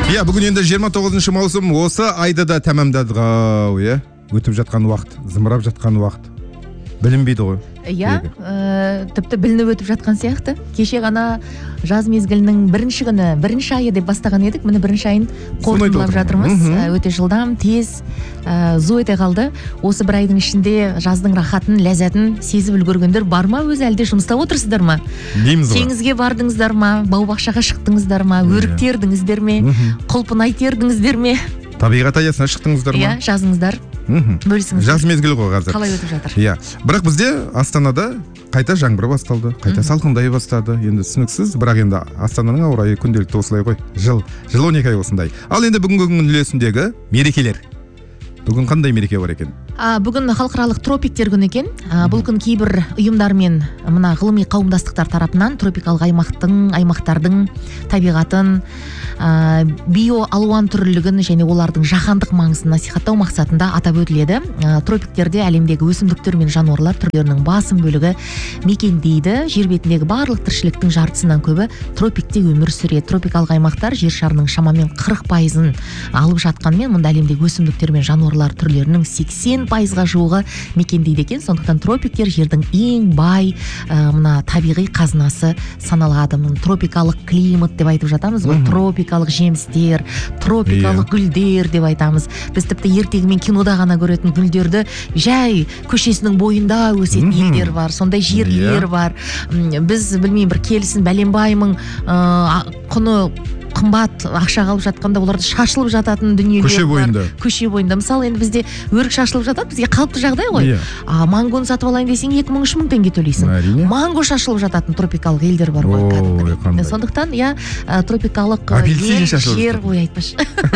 Иә, бүгін енді 29 маусым осы айды да тәмамдадық, иә. Өтіп жатқан уақыт, зымырап жатқан уақыт. Білінбейді ғой. Иә, тіпті білініп өтіп жатқан сияқты. Кеше ғана жаз мезгілінің бірінші күні, бірінші айы деп бастаған едік. Міне бірінші айын қорытындылап жатырмыз. Өте жылдам, тез, зу ете қалды. Осы бір айдың ішінде жаздың рахатын, ләззатын сезіп үлгергендер бар ма? Өзі әлде жұмыстап отырсыздар ма? Дейміз ғой. Теңізге бардыңыздар ма? Бау-бақшаға шықтыңыздар ма? Өріктердіңіздер ме? Құлпынай тердіңіздер ме? Табиғат аясына шықтыңыздар ма? Иә, жазыңыздар. Бөлісіңіз. Жаз мезгілі ғой қазір. Қалай өтіп жатыр? Иә. Бірақ бізде Астанада қайта жаңбыр басталды, қайта салқындай бастады. Енді түсініксіз, бірақ енді Астананың ауа райы күнделікті осылай ғой. Жыл 12 ай осындай. Ал енді бүгінгі күн үлесіндегі мерекелер. Бүгін қандай мереке бар екен? Бүгін халықаралық тропиктер күні екен. Бұл күн кейбір ұйымдар мен мына ғылыми қауымдастықтар тарапынан тропикалық аймақтардың табиғатын, био алуан түрлілігін және олардың жаһандық маңызын насихаттау мақсатында атап өтіледі. Тропиктерде әлемдегі өсімдіктер мен жануарлар түрлерінің басым бөлігі мекендейді. Жер бетіндегі барлық тіршіліктің жартысынан көбі тропикте өмір сүреді. Тропикалық аймақтар жер шарының шамамен 40%-ын алып жатқанымен, мұнда әлемдегі өсімдіктер мен жануарлар түрлерінің 80%-ға жуығы мекендейді екен. Сондықтан тропиктер жердің ең бай мына табиғи қазынасы саналады. Тропикалық климат деп айтып жатамыз ғой. Тропикалық жемістер, тропикалық гүлдер деп айтамыз. Біз тіпті ертегімен кинода ғана көретін гүлдерді жай көшесінің бойында өсетін елдер бар. Сондай жерлер бар. Біз білмеймін, бір келісін бәленбаймың құны қымбат ақша қалып жатқанда оларды шашылып жататын дүниелер бар. Көше бойында. Мысалы, енді бізде өрік шашылып жатады, бізге қалыпты жағдай ғой. Мангоны сатып алайын десең 2000-3000 теңге төлейсің. Манго шашылып жататын тропикалық елдер бар ғой. Сондықтан, тропикалық жер ғой, айтпашы.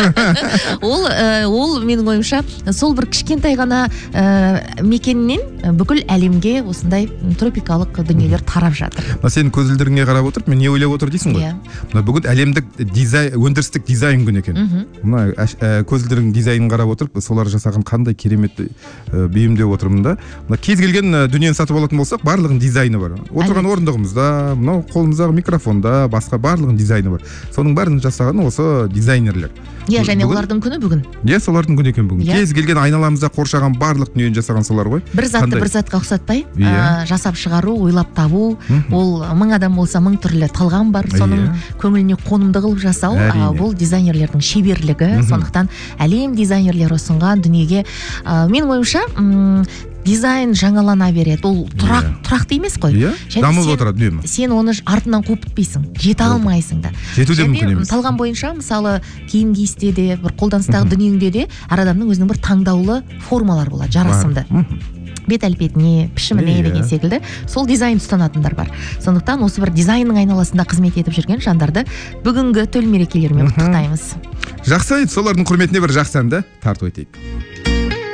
Ол менің ойымша, сол бір кішкентай ғана мекеннен бүкіл әлемге осындай тропикалық дүниелер тарап жатыр. Сенің көзілдіріңе қарап отырып, мен не ойлап отыр дейсің ғой? Бүгін әлемдік өндірістік дизайн күні екен. Мына көзілдірің дизайнын қарап отырып, солар жасаған қандай керемет бейімдеп отырмын да. Мына кез келген дүниені сатып алатын болсақ, барлығының дизайны бар. Отырған орындығымызда, мынау қолымыздағы микрофонда, басқа барлығының дизайны бар. Соның бәрін жасаған осы дизайнерлер. Иә, және олардың күні бүгін. Иә, солардың күні екен бүгін. Кез келген айналамызда қоршаған барлық дүниені жасаған солар ғой. Бір затты бір затқа ұқсатпай, жасап шығару, ойлап табу, ол 1000 адам болса 1000 түрлі талғам бар. Соның көңіліне қонымды қылып жасау, бұл дизайнерлердің шеберлігі. Сондықтан әлем дизайнерлері ұсынған дүниеге, менің ойымша, дизайн жаңалана береді. Ол тұрақты емес қой. Дамып отырады деймін. Сен оны артынан қуып бітпейсің, жете алмайсың да. Жету де мүмкін емес. Талғам бойынша, мысалы, киім киісте де, бір қолданыстағы дүниеңде де әр адамның өзінің бір таңдаулы формалар болады, жарасымды. Бет әлпетіне, пішіміне деген секілді, сол дизайн ұстанатындар бар. Сондықтан осы бір дизайнның айналасында қызмет етіп жүрген жандарды бүгінгі төл мерекелерімен құттықтаймыз. Жақсы, солардың құрметіне бір жақсы әнді тартып өтейік.